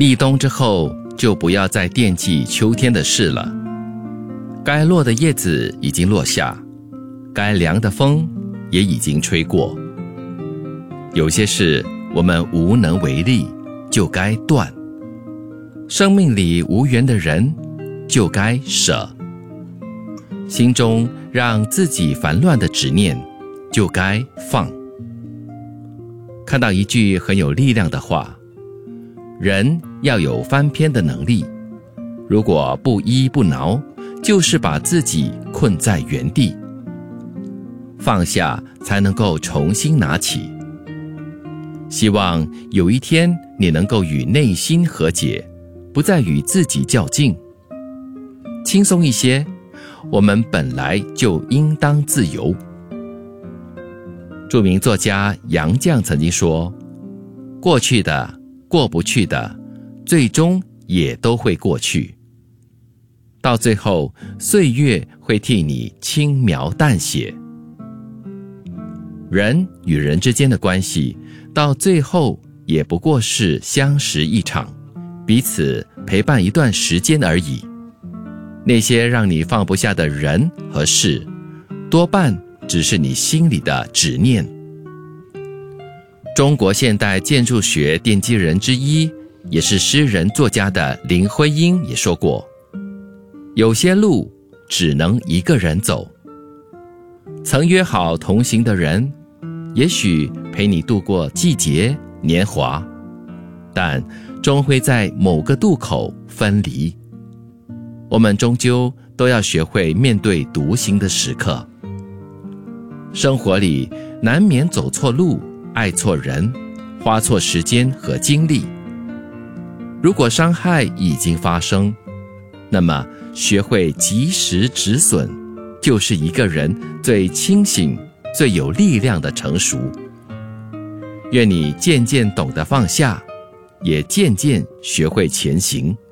立冬之后，就不要再惦记秋天的事了。该落的叶子已经落下，该凉的风也已经吹过。有些事我们无能为力，就该断。生命里无缘的人，就该舍。心中让自己烦乱的执念，就该放。看到一句很有力量的话，人要有翻篇的能力，如果不依不挠，就是把自己困在原地。放下才能够重新拿起。希望有一天你能够与内心和解，不再与自己较劲，轻松一些。我们本来就应当自由。著名作家杨绛曾经说，过去的、过不去的，最终也都会过去。到最后，岁月会替你轻描淡写。人与人之间的关系，到最后也不过是相识一场，彼此陪伴一段时间而已。那些让你放不下的人和事，多半只是你心里的执念。中国现代建筑学奠基人之一，也是诗人作家的林徽因也说过，有些路只能一个人走。曾约好同行的人，也许陪你度过季节年华，但终会在某个渡口分离。我们终究都要学会面对独行的时刻。生活里难免走错路，爱错人，花错时间和精力。如果伤害已经发生，那么学会及时止损，就是一个人最清醒、最有力量的成熟。愿你渐渐懂得放下，也渐渐学会前行。